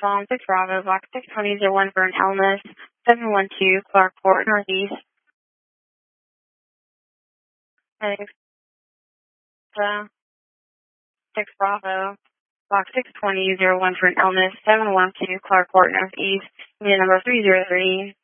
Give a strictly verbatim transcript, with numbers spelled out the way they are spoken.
Tom, six Bravo, box six twenty zero one for an Elmas, seven one two Clarkport, Northeast. Thanks. Uh, six Bravo, box six twenty zero one for an Elmas, seven one two Clarkport, Northeast. Unit number three zero three.